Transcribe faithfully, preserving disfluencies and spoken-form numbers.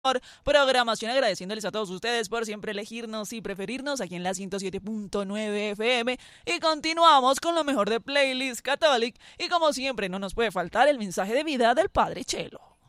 programación, agradeciéndoles a todos ustedes por siempre elegirnos y preferirnos aquí en la ciento siete punto nueve F M. Y continuamos con lo mejor de Playlist Catholic. Y como siempre, no nos puede faltar el mensaje de vida del Padre Chelo.